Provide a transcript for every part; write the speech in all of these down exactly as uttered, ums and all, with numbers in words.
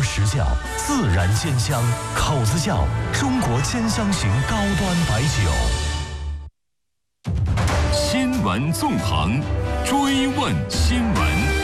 实窖自然煎香，口子窖中国煎香型高端白酒。 新闻纵横，追问新闻。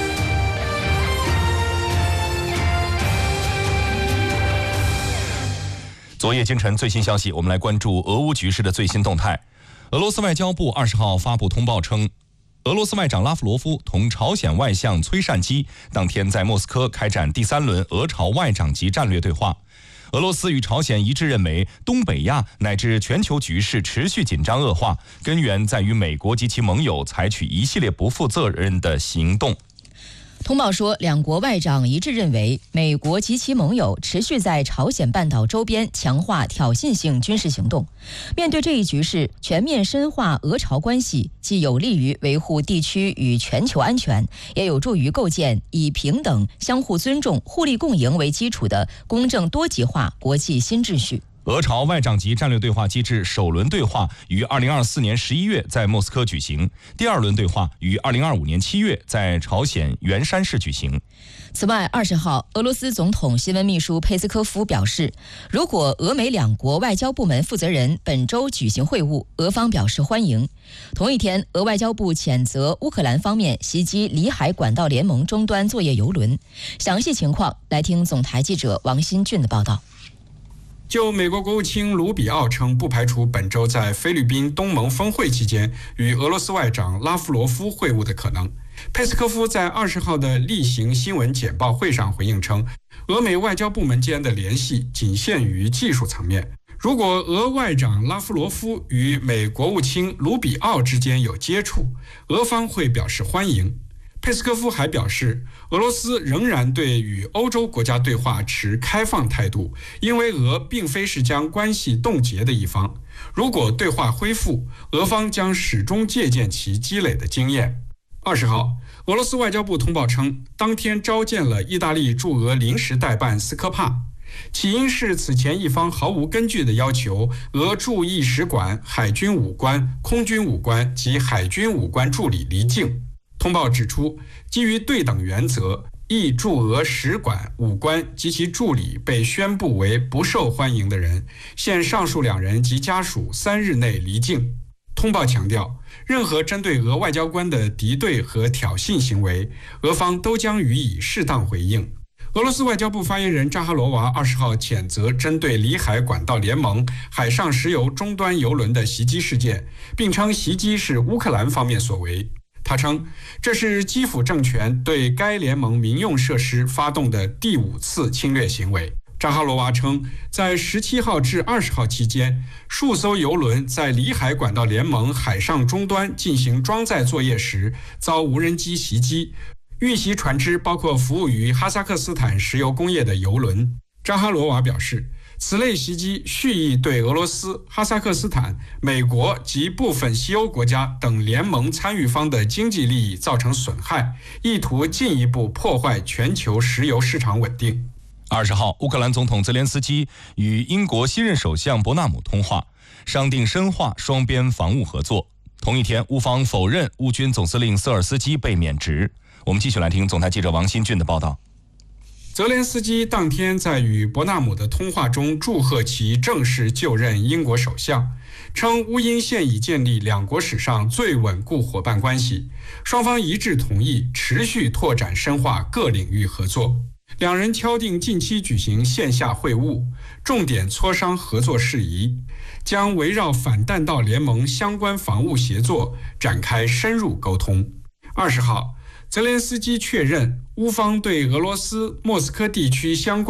昨夜今晨最新消息，我们来关注俄乌局势的最新动态。俄罗斯外交部二十号发布通报称，俄罗斯外长拉夫罗夫同朝鲜外相崔善基当天在莫斯科开展第三轮俄朝外长级战略对话。俄罗斯与朝鲜一致认为，东北亚乃至全球局势持续紧张恶化，根源在于美国及其盟友采取一系列不负责任的行动。 通报说，两国外长一致认为，美国及其盟友持续在朝鲜半岛周边强化挑衅性军事行动。面对这一局势，全面深化俄朝关系，既有利于维护地区与全球安全，也有助于构建以平等、相互尊重、互利共赢为基础的公正多极化国际新秩序。 俄朝外长级战略对话机制首轮对话于二零二四年十一月在莫斯科举行，第二轮对话于二零二五年七月在朝鲜元山市举行。 此外，二十号，俄罗斯总统新闻秘书佩斯科夫表示，如果俄美两国外交部门负责人本周举行会晤，俄方表示欢迎。同一天，俄外交部谴责乌克兰方面袭击里海管道联盟终端作业邮轮。详细情况，来听总台记者王新俊的报道。 就美国国务卿卢比奥称，不排除本周在菲律宾东盟峰会期间与俄罗斯外长拉夫罗夫会晤的可能。佩斯科夫在二十号的例行新闻简报会上回应称，俄美外交部门间的联系仅限于技术层面。如果俄外长拉夫罗夫与美国务卿卢比奥之间有接触，俄方会表示欢迎。佩斯科夫还表示，俄罗斯仍然对与欧洲国家对话持开放态度，因为俄并非是将关系冻结的一方。如果对话恢复，俄方将始终借鉴其积累的经验。二十号，俄罗斯外交部通报称，当天召见了意大利驻俄临时代办斯科帕，起因是此前一方毫无根据的要求俄驻意使馆、海军武官、空军武官及海军武官助理离境。通报指出，基于对等原则，意驻俄使馆、武官及其助理被宣布为不受欢迎的人，现上述两人及家属三日内离境。通报强调，任何针对俄外交官的敌对和挑衅行为，俄方都将予以适当回应。俄罗斯外交部发言人扎哈罗娃二十号谴责针对里海管道联盟海上石油终端油轮的袭击事件，并称袭击是乌克兰方面所为。他称，这是基辅政权对该联盟民用设施发动的第五次侵略行为。扎哈罗娃称，在十七号至二十号期间，数艘油轮在里海管道联盟海上终端进行装载作业时遭无人机袭击，遇袭船只包括服务于哈萨克斯坦石油工业的油轮。扎哈罗娃表示，此类袭击蓄意对俄罗斯、哈萨克斯坦、美国及部分西欧国家等联盟参与方的经济利益造成损害，意图进一步破坏全球石油市场稳定。 二十号，乌克兰总统泽连斯基与英国新任首相伯纳姆通话，商定深化双边防务合作。同一天，乌方否认乌军总司令瑟尔斯基被免职。我们继续来听总台记者王新俊的报道。 泽连斯基当天在与伯纳姆的通话中祝贺其正式就任英国首相，称乌英现已建立两国史上最稳固伙伴关系，双方一致同意持续拓展深化各领域合作。两人敲定近期举行线下会晤，重点磋商合作事宜，将围绕反弹道联盟相关防务协作展开深入沟通。二十号，泽连斯基确认乌方对俄罗斯莫斯科地区相关